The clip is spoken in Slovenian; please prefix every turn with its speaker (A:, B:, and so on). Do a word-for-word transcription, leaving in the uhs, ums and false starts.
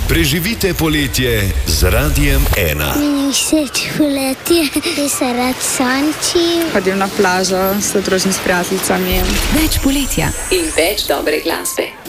A: Preživite poletje z Radiem ena.
B: Meni všeč poletje, ker se rad sončim.
C: Hodim na plažo s družim s prijateljicami.
D: Več poletja
E: in več dobre glasbe.